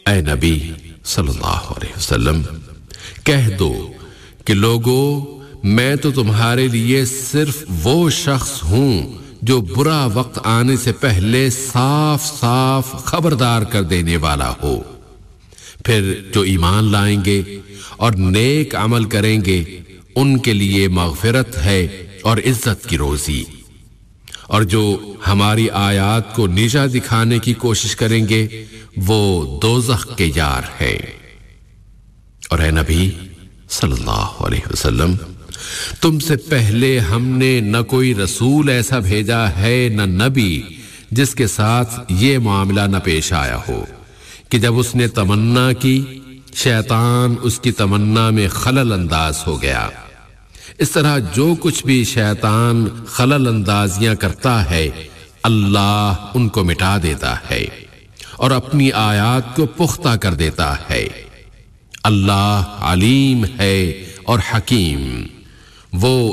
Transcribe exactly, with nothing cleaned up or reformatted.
اے نبی صلی اللہ علیہ وسلم کہہ دو کہ لوگو میں تو تمہارے لیے صرف وہ شخص ہوں جو برا وقت آنے سے پہلے صاف صاف خبردار کر دینے والا ہو. پھر جو ایمان لائیں گے اور نیک عمل کریں گے ان کے لیے مغفرت ہے اور عزت کی روزی، اور جو ہماری آیات کو نیچا دکھانے کی کوشش کریں گے وہ دوزخ کے یار ہے. اور اے نبی صلی اللہ علیہ وسلم تم سے پہلے ہم نے نہ کوئی رسول ایسا بھیجا ہے نہ نبی جس کے ساتھ یہ معاملہ نہ پیش آیا ہو کہ جب اس نے تمنا کی شیطان اس کی تمنا میں خلل انداز ہو گیا. اس طرح جو کچھ بھی شیطان خلل اندازیاں کرتا ہے اللہ ان کو مٹا دیتا ہے اور اپنی آیات کو پختہ کر دیتا ہے. اللہ علیم ہے اور حکیم. وہ